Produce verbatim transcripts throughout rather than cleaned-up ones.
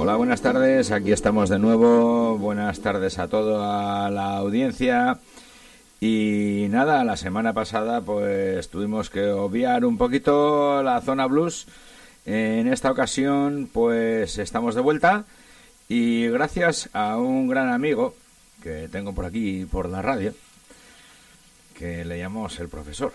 Hola, buenas tardes, aquí estamos de nuevo. Buenas tardes a toda la audiencia. Y nada, la semana pasada pues tuvimos que obviar un poquito la zona blues. En esta ocasión pues estamos de vuelta y gracias a un gran amigo que tengo por aquí por la radio, que le llamamos el profesor.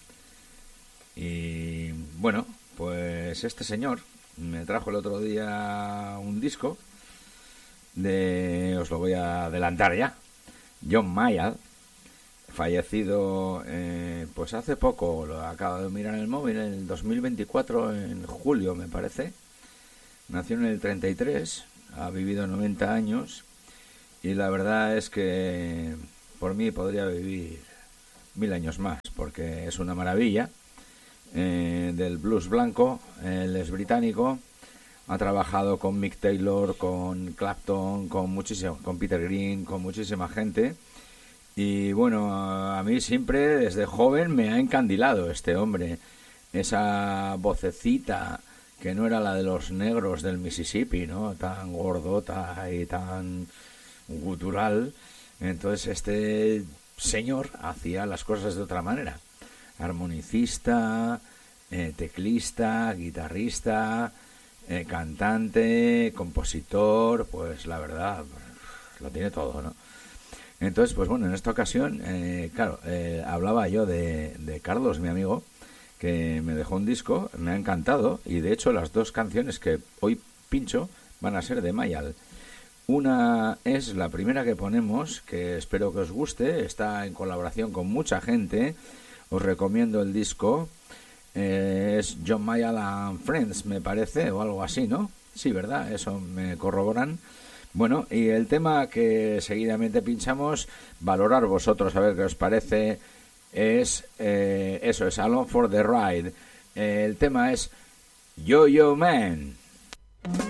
Y bueno, pues este señor me trajo el otro día un disco de, os lo voy a adelantar ya, John Mayall, fallecido eh, pues hace poco, lo acabo de mirar en el móvil, en el dos mil veinticuatro, en julio me parece. Nació en el treinta y tres, ha vivido noventa años y la verdad es que por mí podría vivir mil años más, porque es una maravilla. Eh, del blues blanco, él es británico, ha trabajado con Mick Taylor, con Clapton, con muchísimo, con Peter Green, con muchísima gente. Y bueno, a mí siempre desde joven me ha encandilado este hombre, esa vocecita que no era la de los negros del Mississippi, ¿no? Tan gordota y tan gutural. Entonces este señor hacía las cosas de otra manera. Armonicista, eh, teclista, guitarrista, eh, cantante, compositor, pues la verdad, pues, lo tiene todo, ¿no? Entonces, pues bueno, en esta ocasión, eh, claro, eh, hablaba yo de, de Carlos, mi amigo, que me dejó un disco, me ha encantado, y de hecho las dos canciones que hoy pincho van a ser de Mayall. Una es la primera que ponemos, que espero que os guste, está en colaboración con mucha gente. Os recomiendo el disco, eh, es John Mayall and Friends, me parece, o algo así, ¿no? Sí, ¿verdad? Eso me corroboran. Bueno, y el tema que seguidamente pinchamos, valorar vosotros a ver qué os parece, es, eh, eso, es Along for the Ride. Eh, el tema es Yo Yo Man.